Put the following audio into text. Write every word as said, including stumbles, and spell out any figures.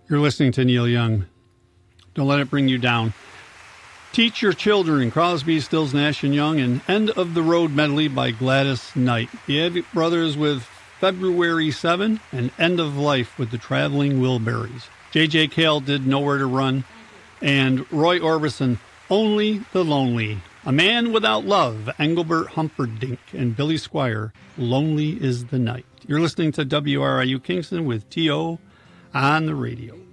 You're listening to Neil Young. Don't let it bring you down. Teach Your Children, Crosby, Stills, Nash and Young, and End of the Road medley by Gladys Knight. The Avett Brothers with February seventh, and End of Life with the Traveling Wilburys. J J. Cale did Nowhere to Run, and Roy Orbison, Only the Lonely. A Man Without Love, Engelbert Humperdinck, and Billy Squier, Lonely is the Night. You're listening to W R I U Kingston with T O on the radio.